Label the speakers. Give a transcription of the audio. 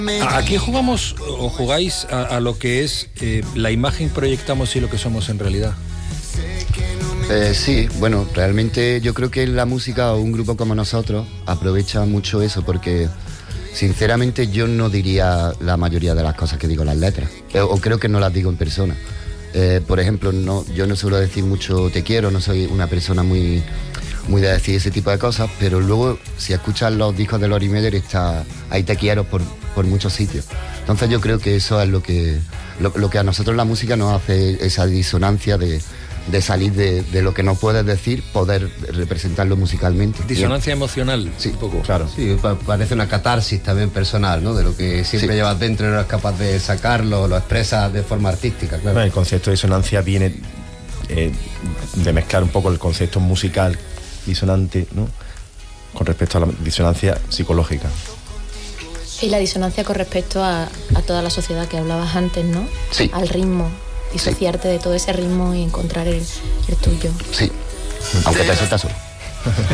Speaker 1: Aquí jugamos o jugáis a lo que es la imagen proyectamos y lo que somos en realidad.
Speaker 2: Sí, bueno, realmente yo creo que la música o un grupo como nosotros aprovecha mucho eso porque sinceramente yo no diría la mayoría de las cosas que digo en las letras, o creo que no las digo en persona. Por ejemplo, yo no suelo decir mucho te quiero, no soy una persona muy de decir ese tipo de cosas, pero luego si escuchas los discos de Lori Miller está ahí te quiero por muchos sitios. Entonces yo creo que eso es lo que a nosotros la música nos hace, esa disonancia de salir de lo que no puedes decir, poder representarlo musicalmente.
Speaker 1: Disonancia emocional,
Speaker 2: sí,
Speaker 1: un poco.
Speaker 3: Claro. Sí, parece una catarsis también personal, ¿no? De lo que siempre llevas dentro y no eres capaz de sacarlo, lo expresas de forma artística, claro.
Speaker 4: Bueno, el concepto de disonancia viene de mezclar un poco el concepto musical disonante, ¿no?, con respecto a la disonancia psicológica.
Speaker 5: Y la disonancia con respecto a toda la sociedad que hablabas antes, ¿no?
Speaker 2: Sí.
Speaker 5: Al ritmo, disociarte de todo ese ritmo y encontrar el tuyo.
Speaker 2: Sí, aunque te sueltas solo.